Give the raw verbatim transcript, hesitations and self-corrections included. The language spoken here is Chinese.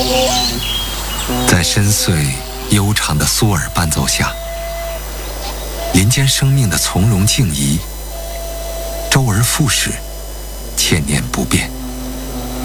在深邃悠长的苏尔伴奏下，林间生命的从容静怡，周而复始，千年不变。